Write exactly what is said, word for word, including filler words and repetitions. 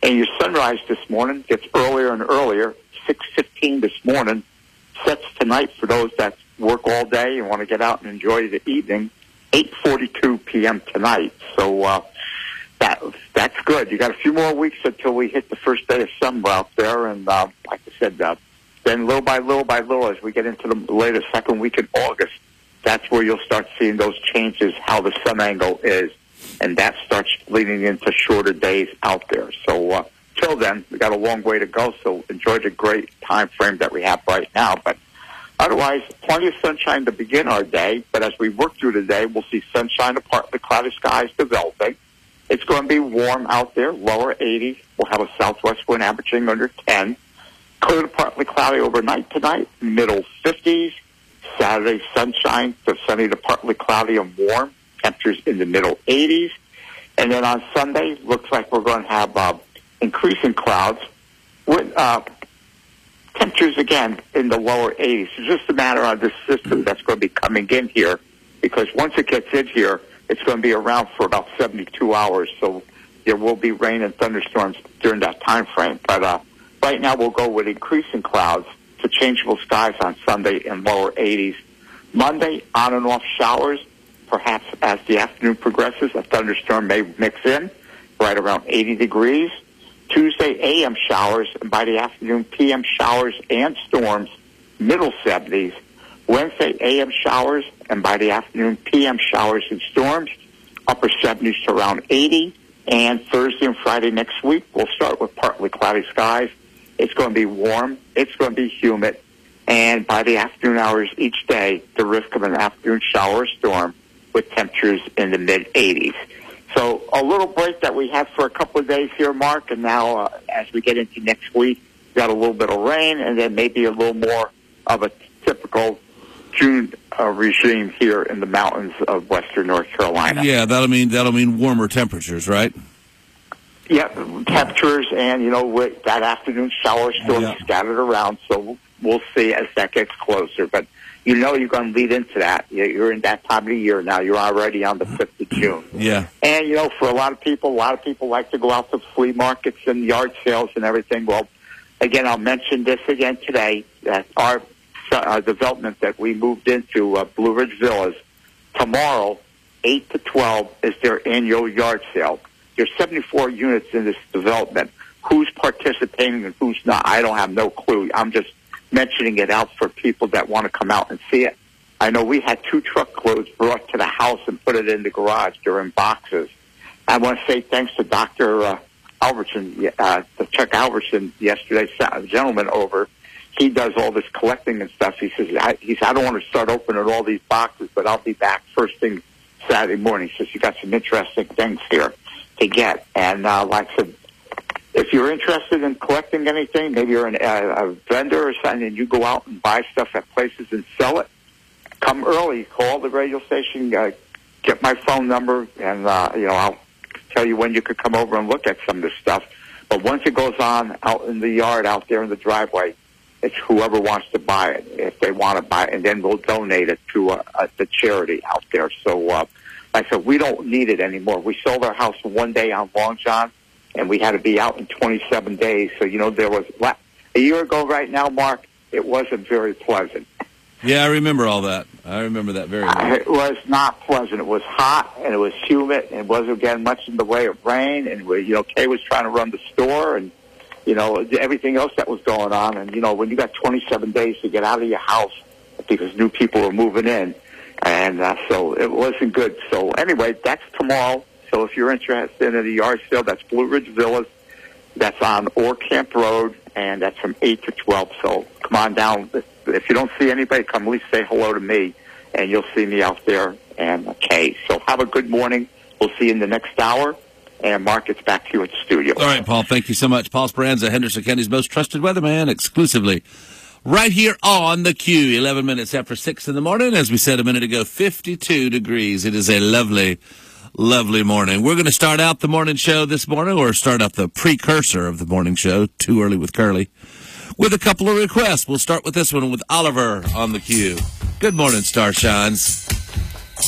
And your sunrise this morning gets earlier and earlier. six fifteen this morning, sets tonight for those that work all day and want to get out and enjoy the evening, eight forty-two p.m. tonight. So uh, that that's good. You got a few more weeks until we hit the first day of summer out there. And uh, like I said, uh, then little by little by little, as we get into the later second week in August, that's where you'll start seeing those changes, how the sun angle is. And that starts leading into shorter days out there. So uh, till then, we got a long way to go. So enjoy the great time frame that we have right now. But otherwise, plenty of sunshine to begin our day. But as we work through the day, we'll see sunshine and partly cloudy skies developing. It's going to be warm out there, lower eighties. We'll have a southwest wind averaging under ten. Clear to partly cloudy overnight tonight, middle fifties. Saturday, sunshine, to sunny to partly cloudy and warm. Temperatures in the middle eighties. And then on Sunday, looks like we're going to have uh, increasing clouds with uh, temperatures, again, in the lower eighties. It's just a matter of this system that's going to be coming in here, because once it gets in here, it's going to be around for about seventy-two hours. So there will be rain and thunderstorms during that time frame. But uh, right now, we'll go with increasing clouds to changeable skies on Sunday in lower eighties. Monday, on and off showers. Perhaps as the afternoon progresses, a thunderstorm may mix in right around eighty degrees. Tuesday, A M showers, and by the afternoon, P M showers and storms, middle seventies. Wednesday, A M showers, and by the afternoon, P M showers and storms, upper seventies to around eighty. And Thursday and Friday next week, we'll start with partly cloudy skies. It's going to be warm. It's going to be humid. And by the afternoon hours each day, the risk of an afternoon shower or storm with temperatures in the mid eighties. So a little break that we had for a couple of days here, Mark, and now uh, as we get into next week, we got a little bit of rain and then maybe a little more of a typical June uh, regime here in the mountains of western North Carolina. Yeah, that'll mean that'll mean warmer temperatures, right? Yeah, temperatures and, you know, with that afternoon shower storms yeah. scattered around, so we'll see as that gets closer. But you know you're going to lead into that. You're in that time of the year now. You're already on the fifth of June. Yeah. And, you know, for a lot of people, a lot of people like to go out to flea markets and yard sales and everything. Well, again, I'll mention this again today, that our uh, development that we moved into, uh, Blue Ridge Villas, tomorrow, eight to twelve, is their annual yard sale. There's seventy-four units in this development. Who's participating and who's not, I don't have no clue. I'm just mentioning it out for people that want to come out and see it. I know we had two truckloads brought to the house and put it in the garage. They're in boxes. I want to say thanks to Doctor Uh, Albertson, uh, to Chuck Albertson yesterday, a gentleman over. He does all this collecting and stuff. He says, I, he said, I don't want to start opening all these boxes, but I'll be back first thing Saturday morning. He says, you got some interesting things here to get. And uh, like I said, if you're interested in collecting anything, maybe you're an, uh, a vendor or something, and you go out and buy stuff at places and sell it, come early. Call the radio station, uh, get my phone number, and uh, you know I'll tell you when you could come over and look at some of this stuff. But once it goes on out in the yard, out there in the driveway, it's whoever wants to buy it, if they want to buy it, and then we'll donate it to uh, uh, the charity out there. So, uh, like I said, we don't need it anymore. We sold our house one day on Long John, and we had to be out in twenty-seven days. So, you know, there was a year ago right now, Mark, it wasn't very pleasant. Yeah, I remember all that. I remember that very well. Uh, it was not pleasant. It was hot, and it was humid, and it wasn't getting much in the way of rain. And, we, you know, Kay was trying to run the store and, you know, everything else that was going on. And, you know, when you got twenty-seven days to get out of your house because new people were moving in, and uh, so it wasn't good. So, anyway, that's tomorrow. So if you're interested in a yard sale, that's Blue Ridge Villas. That's on Orr Camp Road, and that's from eight to twelve. So come on down. If you don't see anybody, come at least say hello to me, and you'll see me out there. And okay, so have a good morning. We'll see you in the next hour. And Mark, it's back to you at the studio. All right, Paul, thank you so much. Paul Speranza, Henderson County's most trusted weatherman, exclusively right here on the Q. eleven minutes after six in the morning. As we said a minute ago, fifty-two degrees. It is a lovely Lovely morning. We're going to start out the morning show this morning, or start out the precursor of the morning show, Too Early with Curly, with a couple of requests. We'll start with this one with Oliver on the Q. Good morning, Starshines.